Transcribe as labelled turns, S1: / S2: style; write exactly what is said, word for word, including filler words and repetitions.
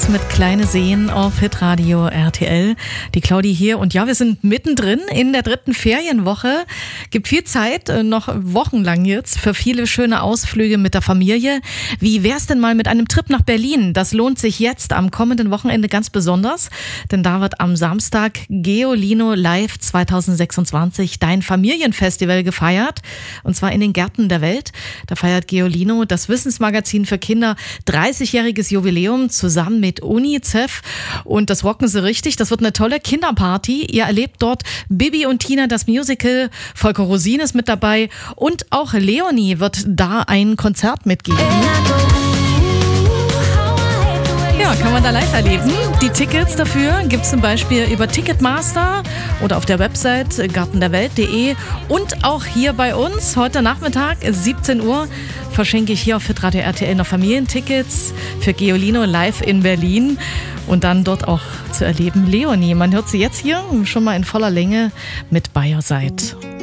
S1: Tickets mit Kleine Seen auf Hitradio R T L. Die Claudi hier und ja, wir sind mittendrin in der dritten Ferienwoche. Gibt viel Zeit, noch wochenlang jetzt, für viele schöne Ausflüge mit der Familie. Wie wär's denn mal mit einem Trip nach Berlin? Das lohnt sich jetzt am kommenden Wochenende ganz besonders, denn da wird am Samstag Geolino Live zwanzig sechsundzwanzig, dein Familienfestival, gefeiert. Und zwar in den Gärten der Welt. Da feiert Geolino, das Wissensmagazin für Kinder, dreißigjähriges Jubiläum zusammen mit UNICEF. Und das rocken sie richtig. Das wird eine tolle Kinderparty. Ihr erlebt dort Bibi und Tina, das Musical. Volker Rosin ist mit dabei. Und auch Leonie wird da ein Konzert mitgeben. Ja, kann man da live erleben. Die Tickets dafür gibt es zum Beispiel über Ticketmaster oder auf der Website gartenderwelt punkt de und auch hier bei uns. Heute Nachmittag, siebzehn Uhr, verschenke ich hier auf Hitradio R T L noch Familientickets für Geolino live in Berlin und dann dort auch zu erleben Leonie. Man hört sie jetzt hier schon mal in voller Länge mit By Your Side.